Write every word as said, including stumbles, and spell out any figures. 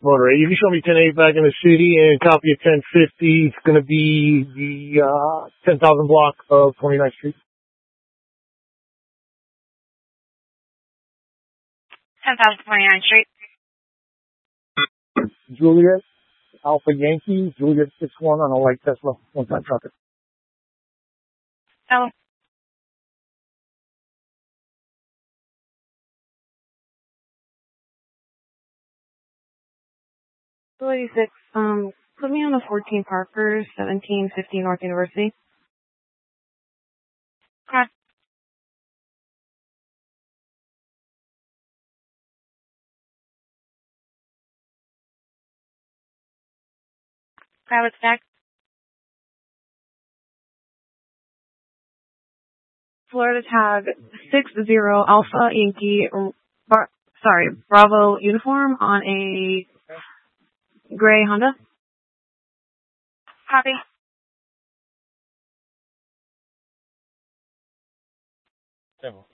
motor eight. You can show me ten eight back in the city and copy of ten fifty. It's going to be the uh, ten thousand block of twenty-ninth Street. ten thousand twenty-ninth Street. Juliet, Alpha Yankee, Juliet six one on a light Tesla, one-time trucker. Oh. eighty-six, um, put me on the fourteen Parker, seventeen fifty North University. Okay. Okay, what's next? Florida tag six zero Alpha Yankee, bar, sorry, Bravo uniform on a gray Honda. Copy. Several.